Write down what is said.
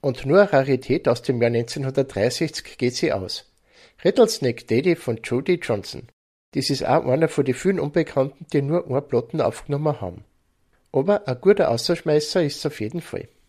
Und nur eine Rarität aus dem Jahr 1963 geht sie aus. Rattlesnake Daddy von Jody Johnson. Das ist auch einer von den vielen Unbekannten, die nur eine Platten aufgenommen haben. Aber ein guter Ausschmeißer ist es auf jeden Fall.